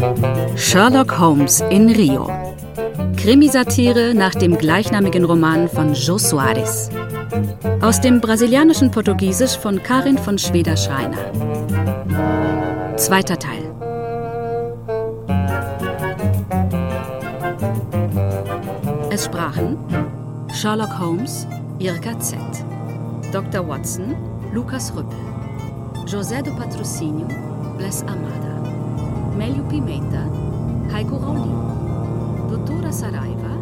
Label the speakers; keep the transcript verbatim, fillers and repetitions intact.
Speaker 1: Sherlock Holmes in Rio. Krimisatire nach dem gleichnamigen Roman von Jô Soares. Aus dem brasilianischen Portugiesisch von Karin von Schweder-Schreiner. Zweiter Teil. Es sprachen Sherlock Holmes, Irka Z., Doktor Watson, Lukas Rüppel, José do Patrocínio, Bless Amada, Mélio Pimenta, Heiko Raulin, Doutora Saraiva,